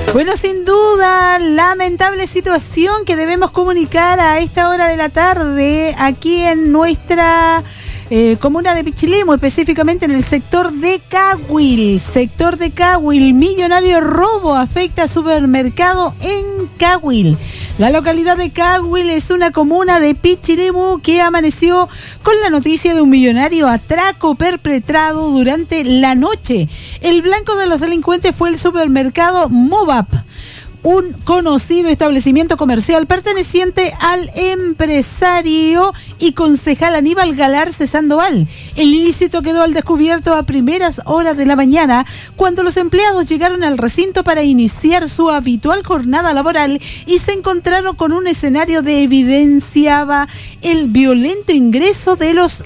Bueno, sin duda, lamentable situación que debemos comunicar a esta hora de la tarde aquí en nuestra comuna de Pichilemu, específicamente en el sector de Cahuil. Sector de Cahuil, millonario robo afecta a supermercado en Cahuil. La localidad de Cahuil es una comuna de Pichilemu que amaneció con la noticia de un millonario atraco perpetrado durante la noche. El blanco de los delincuentes fue el supermercado Movap, un conocido establecimiento comercial perteneciente al empresario y concejal Aníbal Galarce Sandoval. El ilícito quedó al descubierto a primeras horas de la mañana, cuando los empleados llegaron al recinto para iniciar su habitual jornada laboral y se encontraron con un escenario que evidenciaba el violento ingreso de los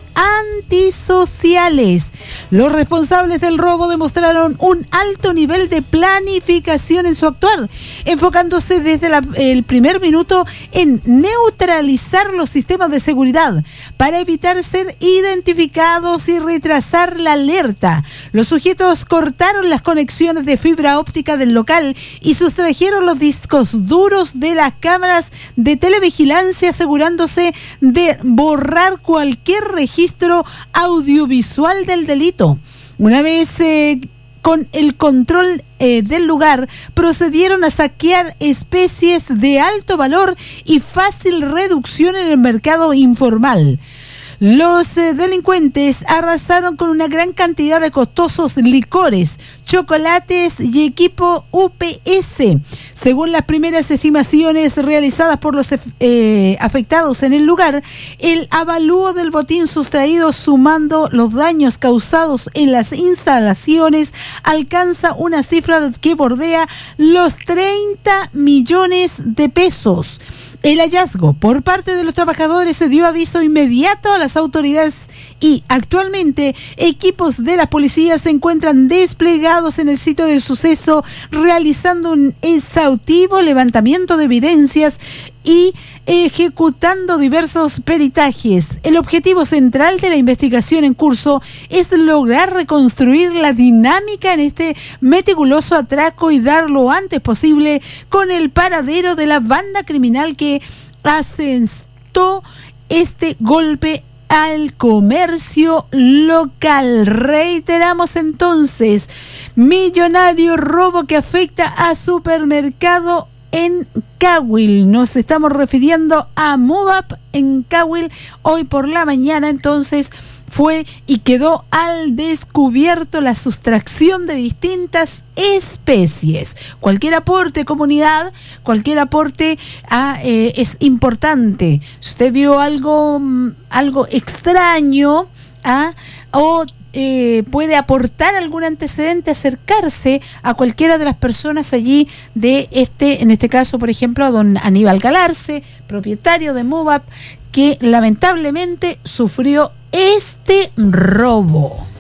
antisociales. Los responsables del robo demostraron un alto nivel de planificación en su actuar, enfocándose desde el primer minuto en neutralizar los sistemas de seguridad para evitar ser identificados y retrasar la alerta. Los sujetos cortaron las conexiones de fibra óptica del local y sustrajeron los discos duros de las cámaras de televigilancia, asegurándose de borrar cualquier registro audiovisual del delito. Una vez con el control del lugar, procedieron a saquear especies de alto valor y fácil reducción en el mercado informal. Los delincuentes arrasaron con una gran cantidad de costosos licores, chocolates y equipo UPS. Según las primeras estimaciones realizadas por los afectados en el lugar, el avalúo del botín sustraído, sumando los daños causados en las instalaciones, alcanza una cifra que bordea los 30 millones de pesos. El hallazgo por parte de los trabajadores se dio aviso inmediato a las autoridades y actualmente equipos de la policía se encuentran desplegados en el sitio del suceso, realizando un exhaustivo levantamiento de evidencias y ejecutando diversos peritajes. El objetivo central de la investigación en curso es lograr reconstruir la dinámica en este meticuloso atraco y dar lo antes posible con el paradero de la banda criminal que asestó este golpe al comercio local. Reiteramos entonces, millonario robo que afecta a supermercado en Cahuil. Nos estamos refiriendo a Movap en Cahuil. Hoy por la mañana entonces fue y quedó al descubierto la sustracción de distintas especies. Cualquier aporte, comunidad, cualquier aporte es importante. Si usted vio algo extraño o puede aportar algún antecedente, acercarse a cualquiera de las personas allí en este caso, por ejemplo, a don Aníbal Galarce, propietario de Movap, que lamentablemente sufrió este robo.